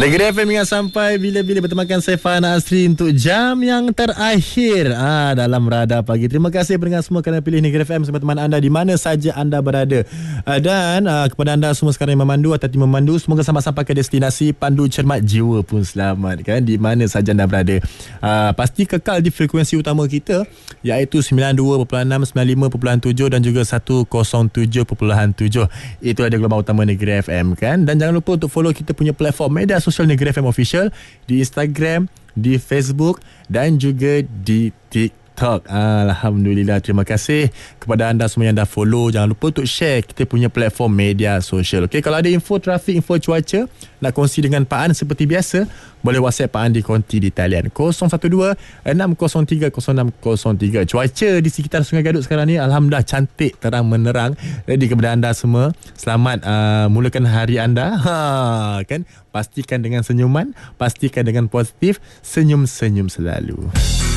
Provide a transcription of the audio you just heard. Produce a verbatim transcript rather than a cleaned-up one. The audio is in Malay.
Negeri F M ingat sampai bila-bila bertemakan saya Fahana Asri untuk jam yang terakhir ah, dalam Radar Pagi. Terima kasih pendengar semua kerana pilih Negeri F M sebagai teman anda di mana saja anda berada. Ah, dan ah, kepada anda semua sekarang yang memandu atau tim memandu, semoga selamat sampai ke destinasi. Pandu cermat, jiwa pun selamat kan, di mana saja anda berada. Ah, pasti kekal di frekuensi utama kita iaitu sembilan puluh dua perpuluhan enam, sembilan puluh lima perpuluhan tujuh dan juga seratus tujuh perpuluhan tujuh. Itu ada gelombang utama Negeri F M kan. Dan jangan lupa untuk follow kita punya platform media sosial Negeri F M Official di Instagram, di Facebook dan juga di TikTok. Alhamdulillah, terima kasih kepada anda semua yang dah follow. Jangan lupa untuk share kita punya platform media sosial. Okey, kalau ada info trafik, info cuaca nak kongsi dengan Pak An seperti biasa, boleh WhatsApp Pak An di konti di talian kosong satu dua enam kosong tiga kosong enam kosong tiga. Cuaca di sekitar Sungai Gadut sekarang ni alhamdulillah cantik, terang menerang. Jadi kepada anda semua, selamat uh, mulakan hari anda. Ha, kan? Pastikan dengan senyuman, pastikan dengan positif, senyum-senyum selalu.